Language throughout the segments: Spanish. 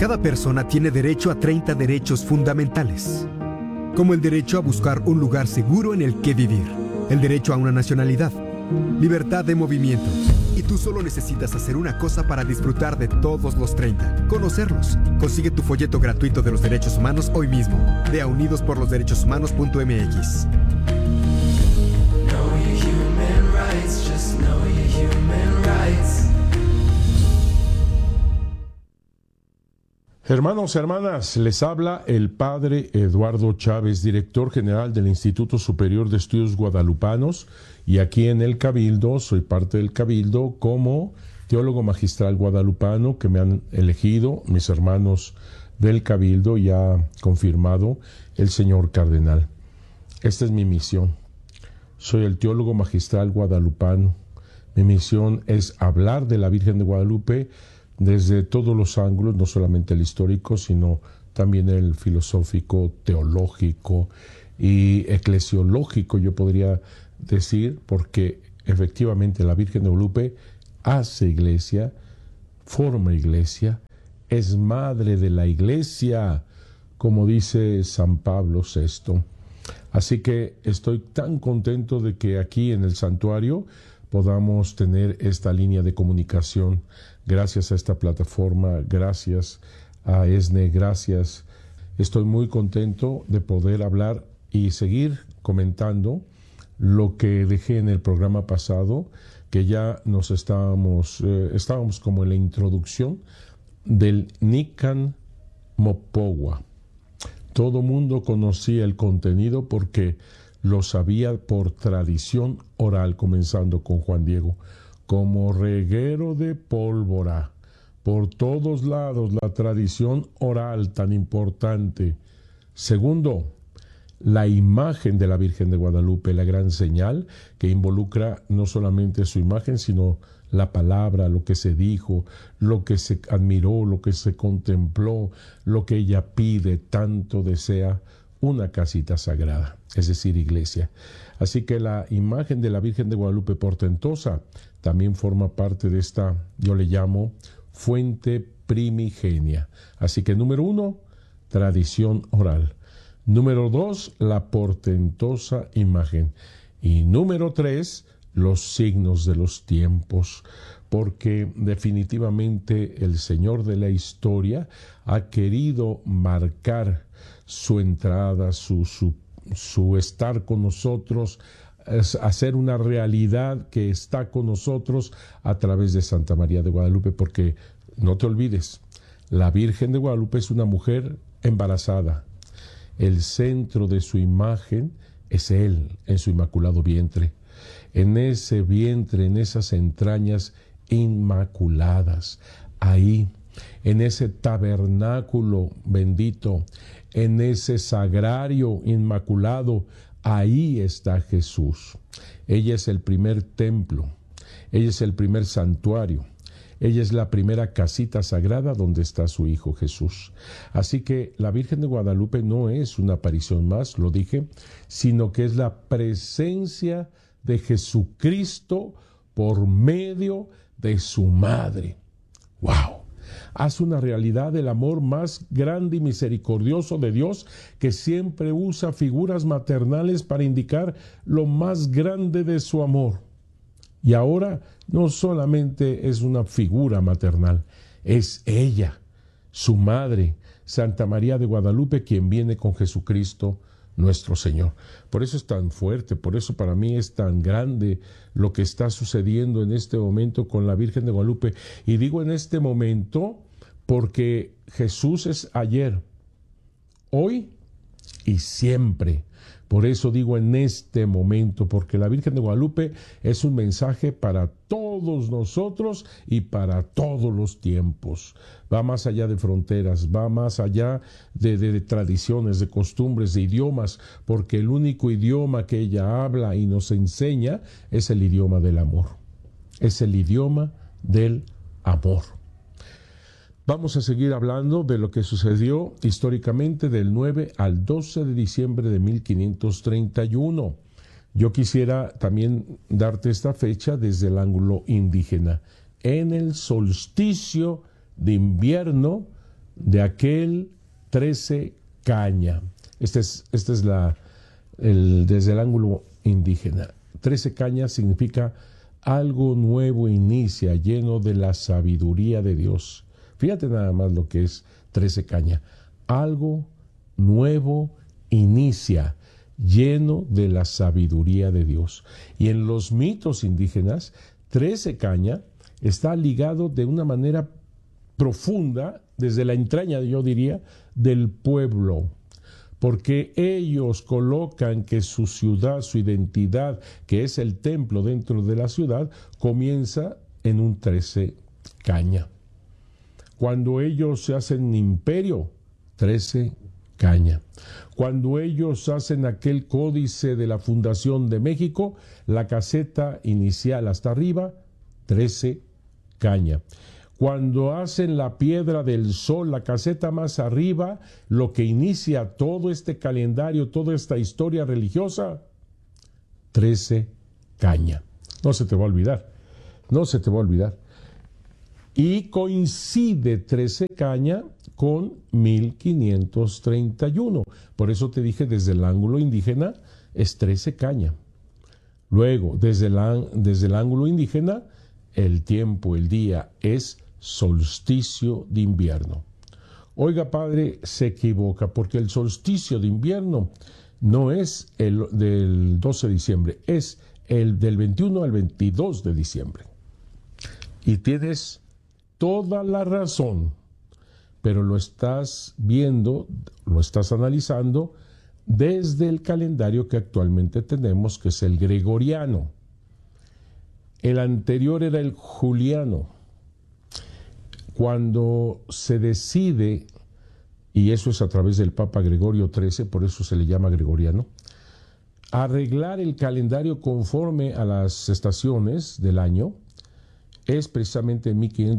Cada persona tiene derecho a 30 derechos fundamentales, como el derecho a buscar un lugar seguro en el que vivir, el derecho a una nacionalidad, libertad de movimiento. Y tú solo necesitas hacer una cosa para disfrutar de todos los 30, conocerlos. Consigue tu folleto gratuito de los derechos humanos hoy mismo. Ve a unidosporlosderechoshumanos.mx. Hermanos, hermanas, les habla el Padre Eduardo Chávez, director general del Instituto Superior de Estudios Guadalupanos, y aquí en el Cabildo, soy parte del Cabildo como teólogo magistral guadalupano que me han elegido mis hermanos del Cabildo y ha confirmado el señor Cardenal. Esta es mi misión. Soy el teólogo magistral guadalupano. Mi misión es hablar de la Virgen de Guadalupe desde todos los ángulos, no solamente el histórico, sino también el filosófico, teológico y eclesiológico, yo podría decir, porque efectivamente la Virgen de Guadalupe hace iglesia, forma iglesia, es madre de la iglesia, como dice San Pablo VI. Así que estoy tan contento de que aquí en el santuario podamos tener esta línea de comunicación. Gracias a esta plataforma, gracias a ESNE, gracias. Estoy muy contento de poder hablar y seguir comentando lo que dejé en el programa pasado, que ya nos estábamos como en la introducción del Nican Mopowa. Todo mundo conocía el contenido porque lo sabía por tradición oral, comenzando con Juan Diego. Como reguero de pólvora, por todos lados, la tradición oral tan importante. Segundo, la imagen de la Virgen de Guadalupe, la gran señal que involucra no solamente su imagen, sino la palabra, lo que se dijo, lo que se admiró, lo que se contempló, lo que ella pide, tanto desea, una casita sagrada, es decir, iglesia. Así que la imagen de la Virgen de Guadalupe portentosa también forma parte de esta, yo le llamo, fuente primigenia. Así que número 1, tradición oral. Número 2, la portentosa imagen. Y número 3, los signos de los tiempos, porque definitivamente el Señor de la historia ha querido marcar su entrada, su estar con nosotros, hacer una realidad que está con nosotros a través de Santa María de Guadalupe, porque no te olvides, la Virgen de Guadalupe es una mujer embarazada. El centro de su imagen es Él en su inmaculado vientre. En ese vientre, en esas entrañas inmaculadas, ahí, en ese tabernáculo bendito, en ese sagrario inmaculado, ahí está Jesús. Ella es el primer templo, ella es el primer santuario, ella es la primera casita sagrada donde está su Hijo Jesús. Así que la Virgen de Guadalupe no es una aparición más, lo dije, sino que es la presencia de Jesucristo por medio de su madre. ¡Wow! Hace una realidad del amor más grande y misericordioso de Dios, que siempre usa figuras maternales para indicar lo más grande de su amor. Y ahora no solamente es una figura maternal, es ella, su madre, Santa María de Guadalupe, quien viene con Jesucristo nuestro Señor. Por eso es tan fuerte, por eso para mí es tan grande lo que está sucediendo en este momento con la Virgen de Guadalupe. Y digo en este momento porque Jesús es ayer, hoy y siempre. Por eso digo en este momento, porque la Virgen de Guadalupe es un mensaje para todos nosotros y para todos los tiempos. Va más allá de fronteras, va más allá de tradiciones, de costumbres, de idiomas, porque el único idioma que ella habla y nos enseña es el idioma del amor. Es el idioma del amor. Vamos a seguir hablando de lo que sucedió históricamente del 9 al 12 de diciembre de 1531. Yo quisiera también darte esta fecha desde el ángulo indígena. En el solsticio de invierno de aquel 13 caña. Este es desde el ángulo indígena. 13 caña significa algo nuevo inicia, lleno de la sabiduría de Dios. Fíjate nada más lo que es 13 caña. Algo nuevo inicia, lleno de la sabiduría de Dios. Y en los mitos indígenas, 13 caña está ligado de una manera profunda, desde la entraña, yo diría, del pueblo. Porque ellos colocan que su ciudad, su identidad, que es el templo dentro de la ciudad, comienza en un 13 caña. Cuando ellos se hacen imperio, 13 caña. Cuando ellos hacen aquel códice de la fundación de México, la caseta inicial hasta arriba, 13 caña. Cuando hacen la piedra del sol, la caseta más arriba, lo que inicia todo este calendario, toda esta historia religiosa, 13 caña. No se te va a olvidar, no se te va a olvidar. Y coincide 13 caña con 1531. Por eso te dije, desde el ángulo indígena es 13 caña. Luego, desde el ángulo indígena, el tiempo, el día es solsticio de invierno. Oiga, padre, se equivoca, porque el solsticio de invierno no es el del 12 de diciembre, es el del 21 al 22 de diciembre. Y tienes toda la razón, pero lo estás viendo, lo estás analizando desde el calendario que actualmente tenemos, que es el gregoriano. El anterior era el juliano. Cuando se decide, y eso es a través del Papa Gregorio XIII, por eso se le llama gregoriano, arreglar el calendario conforme a las estaciones del año, es precisamente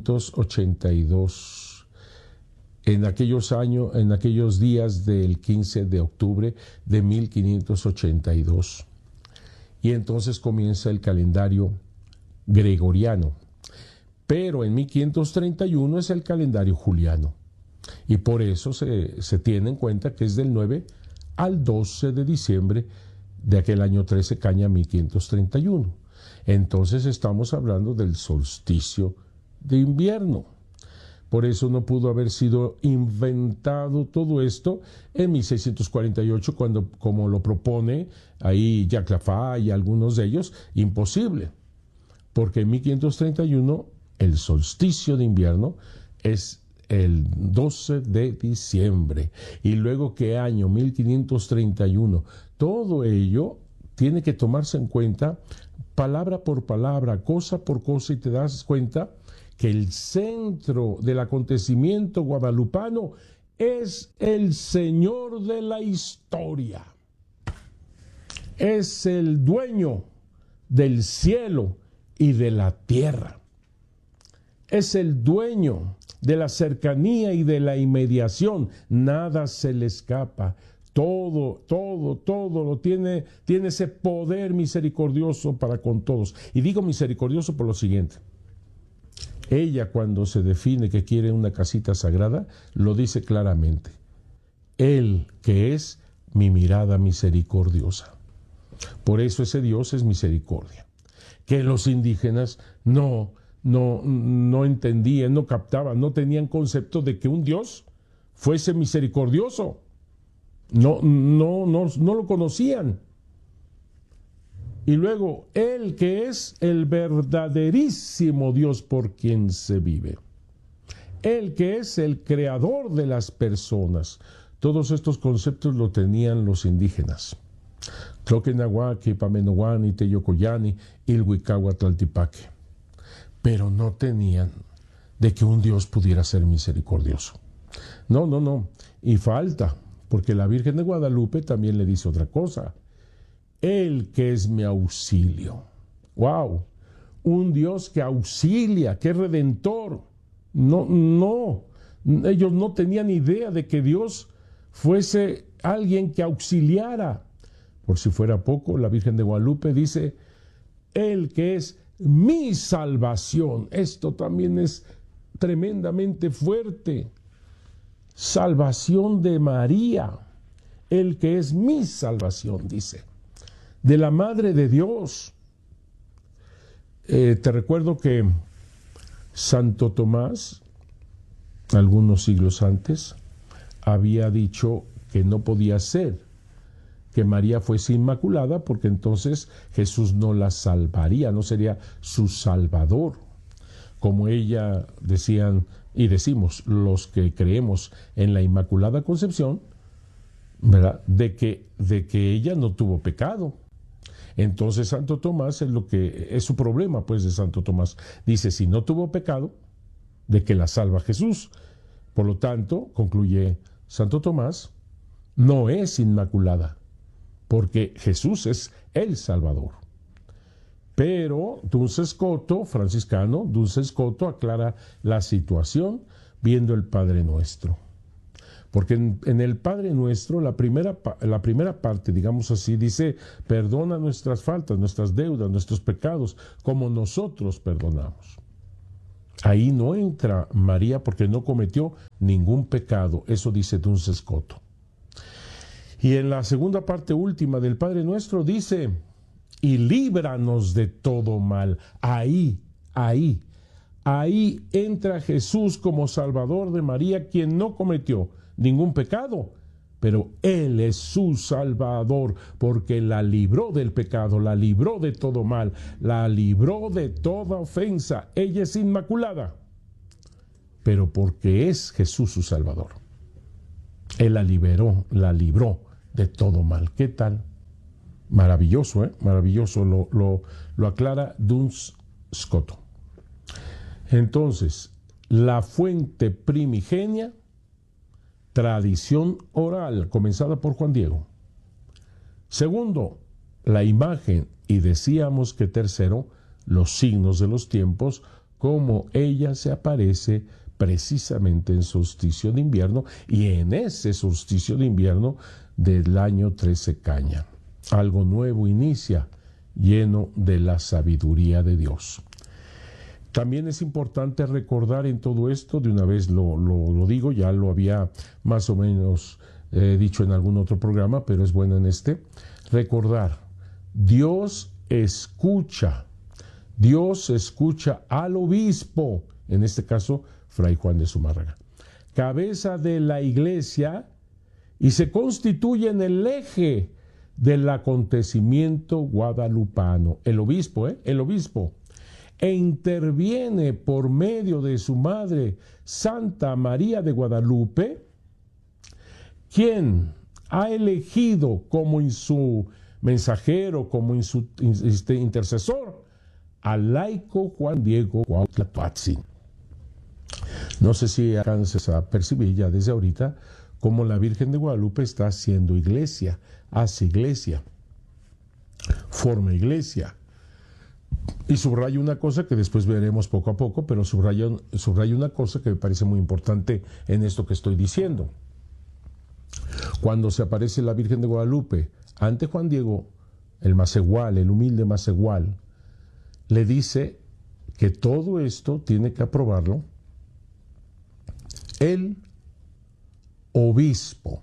1582, en aquellos días del 15 de octubre de 1582. Y entonces comienza el calendario gregoriano. Pero en 1531 es el calendario juliano. Y por eso se tiene en cuenta que es del 9 al 12 de diciembre de aquel año 13 caña 1531. Entonces estamos hablando del solsticio de invierno. Por eso no pudo haber sido inventado todo esto en 1648, cuando, como lo propone ahí Jacques Lafay y algunos de ellos, imposible. Porque en 1531 el solsticio de invierno es el 12 de diciembre. Y luego, ¿qué año? 1531. Todo ello tiene que tomarse en cuenta palabra por palabra, cosa por cosa, y te das cuenta que el centro del acontecimiento guadalupano es el Señor de la historia. Es el dueño del cielo y de la tierra. Es el dueño de la cercanía y de la inmediación. Nada se le escapa. Todo lo tiene ese poder misericordioso para con todos. Y digo misericordioso por lo siguiente. Ella, cuando se define que quiere una casita sagrada, lo dice claramente. Él, que es mi mirada misericordiosa. Por eso ese Dios es misericordia. Que los indígenas no entendían, no captaban, no tenían concepto de que un Dios fuese misericordioso. No lo conocían. Y luego, Él que es el verdaderísimo Dios por quien se vive. Él que es el creador de las personas. Todos estos conceptos lo tenían los indígenas. Tloquenahuaque, Pamenohuani, Teyocoyani, Ilhuicahuatlaltipaque. Pero no tenían de que un Dios pudiera ser misericordioso. No. Y falta, porque la Virgen de Guadalupe también le dice otra cosa. Él que es mi auxilio. ¡Wow! Un Dios que auxilia, que es redentor. No. Ellos no tenían idea de que Dios fuese alguien que auxiliara. Por si fuera poco, la Virgen de Guadalupe dice, Él que es mi salvación. Esto también es tremendamente fuerte. salvación de María, el que es mi salvación, dice, de la Madre de Dios. Te recuerdo que Santo Tomás, algunos siglos antes, había dicho que no podía ser que María fuese inmaculada, porque entonces Jesús no la salvaría, no sería su salvador. Como ella decían y decimos los que creemos en la Inmaculada Concepción, ¿verdad? De que ella no tuvo pecado. Entonces Santo Tomás es su problema, pues, de Santo Tomás. Dice, si no tuvo pecado, de que la salva Jesús. Por lo tanto, concluye Santo Tomás, no es inmaculada, porque Jesús es el Salvador. Pero Duns Scoto, franciscano, Duns Scoto aclara la situación viendo el Padre Nuestro. Porque en el Padre Nuestro, la primera parte, digamos así, dice, perdona nuestras faltas, nuestras deudas, nuestros pecados, como nosotros perdonamos. Ahí no entra María porque no cometió ningún pecado. Eso dice Duns Scoto. Y en la segunda parte última del Padre Nuestro dice, y líbranos de todo mal. Ahí entra Jesús como Salvador de María, quien no cometió ningún pecado, pero Él es su Salvador, porque la libró del pecado, la libró de todo mal, la libró de toda ofensa. Ella es inmaculada, pero porque es Jesús su Salvador. Él la libró de todo mal. ¿Qué tal? Maravilloso, maravilloso, lo aclara Duns Scoto. Entonces, la fuente primigenia, tradición oral, comenzada por Juan Diego. Segundo, la imagen, y decíamos que tercero, los signos de los tiempos, como ella se aparece precisamente en solsticio de invierno, y en ese solsticio de invierno del año 13 Caña. Algo nuevo inicia, lleno de la sabiduría de Dios. También es importante recordar en todo esto, de una vez lo digo, ya lo había más o menos dicho en algún otro programa, pero es bueno en este, recordar, Dios escucha al obispo, en este caso, Fray Juan de Zumárraga, cabeza de la Iglesia, y se constituye en el eje del acontecimiento guadalupano. El obispo, e interviene por medio de su madre, Santa María de Guadalupe, quien ha elegido como su mensajero, como su intercesor, al laico Juan Diego Cuautla Tuatzin. No sé si alcances a percibir ya desde ahorita cómo la Virgen de Guadalupe está haciendo iglesia, hace iglesia, forma iglesia. Y subrayo una cosa que después veremos poco a poco, pero subrayo una cosa que me parece muy importante en esto que estoy diciendo. Cuando se aparece la Virgen de Guadalupe ante Juan Diego, el Macegual, el humilde Macegual, le dice que todo esto tiene que aprobarlo el obispo.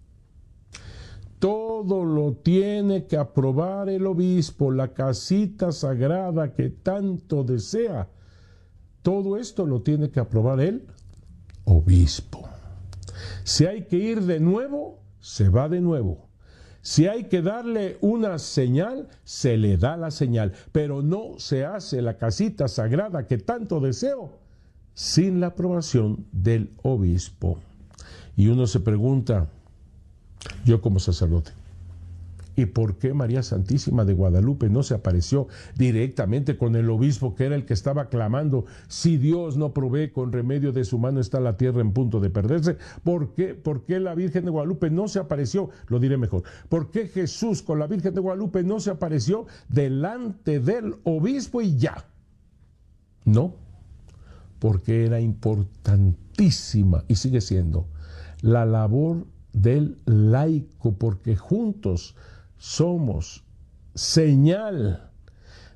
Todo lo tiene que aprobar el obispo, la casita sagrada que tanto desea. Todo esto lo tiene que aprobar el obispo. Si hay que ir de nuevo, se va de nuevo. Si hay que darle una señal, se le da la señal. Pero no se hace la casita sagrada que tanto deseo sin la aprobación del obispo. Y uno se pregunta, yo como sacerdote, ¿y por qué María Santísima de Guadalupe no se apareció directamente con el obispo, que era el que estaba clamando, si Dios no provee, con remedio de su mano está la tierra en punto de perderse? ¿Por qué la Virgen de Guadalupe no se apareció? Lo diré mejor. ¿Por qué Jesús con la Virgen de Guadalupe no se apareció delante del obispo y ya? No, porque era importantísima, y sigue siendo, la labor del laico, porque juntos somos señal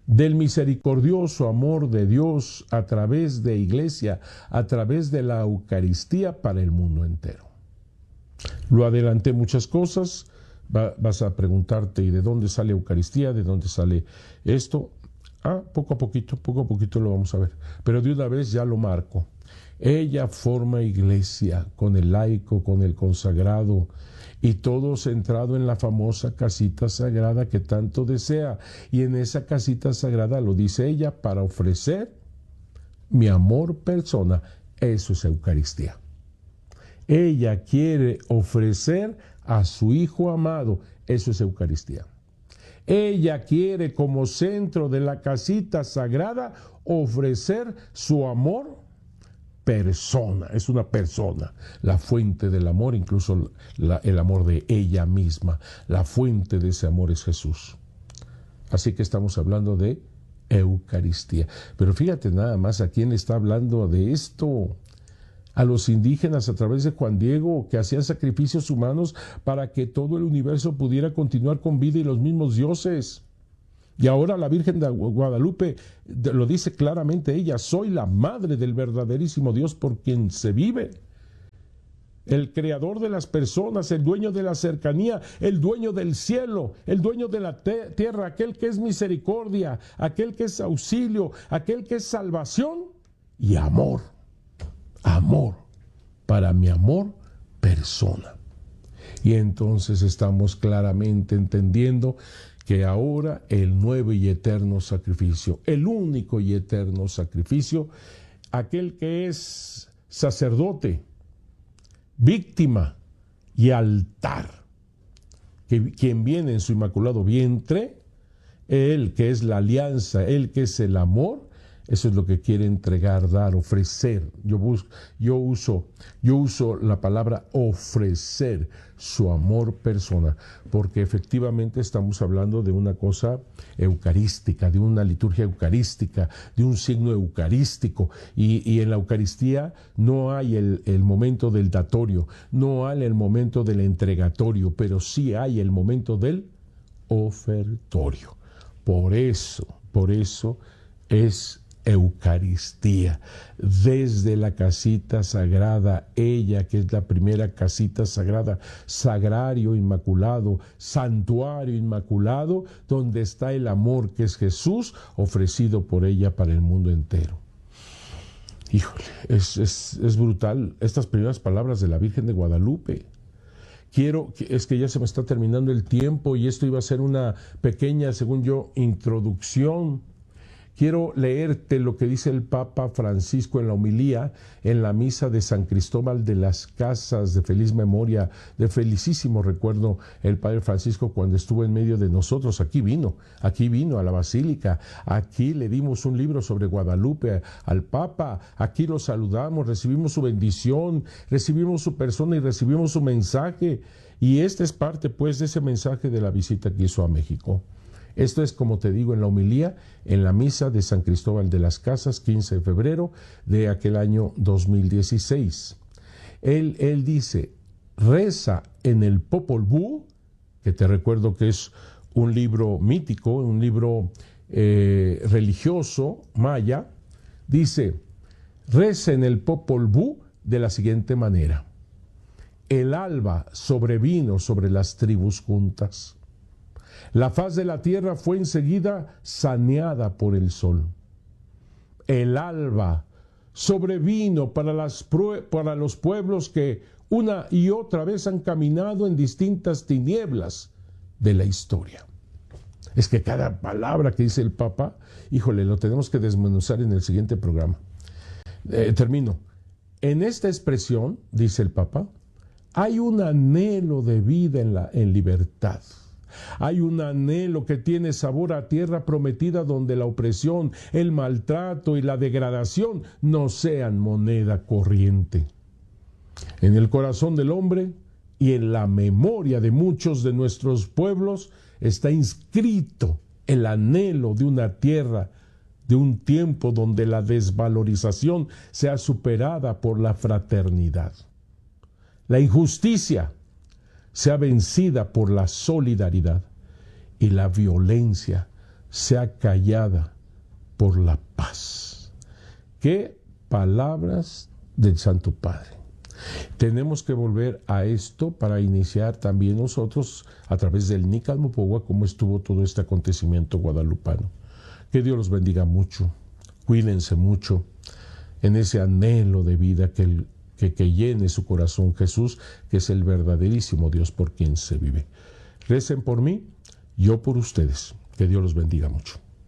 del misericordioso amor de Dios a través de Iglesia, a través de la Eucaristía para el mundo entero. Lo adelanté muchas cosas, vas a preguntarte, ¿y de dónde sale Eucaristía? ¿De dónde sale esto? Poco a poquito lo vamos a ver, pero de una vez ya lo marco. Ella forma iglesia con el laico, con el consagrado, y todo centrado en la famosa casita sagrada que tanto desea. Y en esa casita sagrada, lo dice ella, para ofrecer mi amor persona. Eso es Eucaristía. Ella quiere ofrecer a su Hijo amado. Eso es Eucaristía. Ella quiere, como centro de la casita sagrada, ofrecer su amor persona. Es una persona, la fuente del amor, incluso el amor de ella misma. La fuente de ese amor es Jesús. Así que estamos hablando de Eucaristía. Pero fíjate nada más a quién está hablando de esto. A los indígenas a través de Juan Diego, que hacían sacrificios humanos para que todo el universo pudiera continuar con vida y los mismos dioses. Y ahora la Virgen de Guadalupe lo dice claramente ella: soy la madre del verdaderísimo Dios por quien se vive. El creador de las personas, el dueño de la cercanía, el dueño del cielo, el dueño de la tierra, aquel que es misericordia, aquel que es auxilio, aquel que es salvación y amor. Amor, para mi amor persona. Y entonces estamos claramente entendiendo que ahora el nuevo y eterno sacrificio, el único y eterno sacrificio, aquel que es sacerdote, víctima y altar, quien viene en su inmaculado vientre, él que es la alianza, él que es el amor, eso es lo que quiere entregar, dar, ofrecer. Yo uso la palabra ofrecer, su amor persona, porque efectivamente estamos hablando de una cosa eucarística, de una liturgia eucarística, de un signo eucarístico, y en la Eucaristía no hay el momento del datorio, no hay el momento del entregatorio, pero sí hay el momento del ofertorio. Por eso es Eucaristía. Desde la casita sagrada, ella que es la primera casita sagrada, sagrario inmaculado, santuario inmaculado, donde está el amor que es Jesús, ofrecido por ella para el mundo entero. Híjole, es brutal estas primeras palabras de la Virgen de Guadalupe. Es que ya se me está terminando el tiempo y esto iba a ser una pequeña, según yo, introducción. Quiero leerte lo que dice el Papa Francisco en la homilía en la misa de San Cristóbal de las Casas, de feliz memoria, de felicísimo recuerdo, el Padre Francisco cuando estuvo en medio de nosotros. Aquí vino a la Basílica, aquí le dimos un libro sobre Guadalupe al Papa, aquí lo saludamos, recibimos su bendición, recibimos su persona y recibimos su mensaje. Y esta es parte, pues, de ese mensaje de la visita que hizo a México. Esto es, como te digo, en la homilía, en la misa de San Cristóbal de las Casas, 15 de febrero de aquel año 2016. Él dice: reza en el Popol Vuh, que te recuerdo que es un libro mítico, un libro religioso maya. Dice: reza en el Popol Vuh de la siguiente manera: el alba sobrevino sobre las tribus juntas. La faz de la tierra fue enseguida saneada por el sol. El alba sobrevino para los pueblos que una y otra vez han caminado en distintas tinieblas de la historia. Es que cada palabra que dice el Papa, híjole, lo tenemos que desmenuzar en el siguiente programa. Termino. En esta expresión, dice el Papa, hay un anhelo de vida en libertad. Hay un anhelo que tiene sabor a tierra prometida donde la opresión, el maltrato y la degradación no sean moneda corriente. En el corazón del hombre y en la memoria de muchos de nuestros pueblos está inscrito el anhelo de una tierra, de un tiempo donde la desvalorización sea superada por la fraternidad. La injusticia sea vencida por la solidaridad y la violencia sea callada por la paz. ¡Qué palabras del Santo Padre! Tenemos que volver a esto para iniciar también nosotros a través del Nícal Mopogua cómo estuvo todo este acontecimiento guadalupano. Que Dios los bendiga mucho, cuídense mucho en ese anhelo de vida que llene su corazón Jesús, que es el verdaderísimo Dios por quien se vive. Recen por mí, yo por ustedes. Que Dios los bendiga mucho.